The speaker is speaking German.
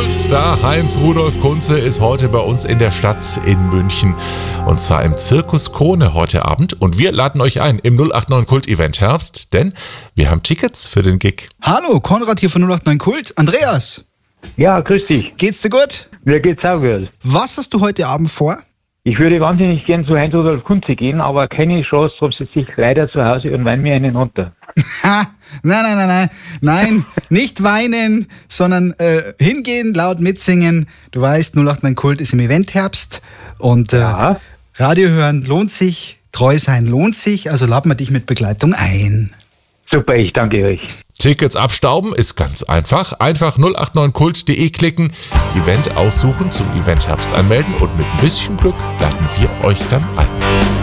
Kultstar Heinz-Rudolf Kunze ist heute bei uns in der Stadt in München. Und zwar im Zirkus Krone heute Abend. Und wir laden euch ein im 089 Kult Event Herbst, denn wir haben Tickets für den Gig. Hallo, Konrad hier von 089 Kult. Andreas. Ja, grüß dich. Geht's dir gut? Mir geht's auch gut. Was hast du heute Abend vor? Ich würde wahnsinnig gern zu Heinz-Rudolf Kunze gehen, aber keine Chance, darum sitze ich leider zu Hause und weine mir einen runter. Ha, nein, nicht weinen, sondern hingehen, laut mitsingen. Du weißt, 089 Kult ist im Eventherbst und Radio hören lohnt sich, treu sein lohnt sich, also laden wir dich mit Begleitung ein. Super, ich danke euch. Tickets abstauben ist ganz einfach. Einfach 089kult.de klicken, Event aussuchen, zum Event Herbst anmelden und mit ein bisschen Glück laden wir euch dann ein.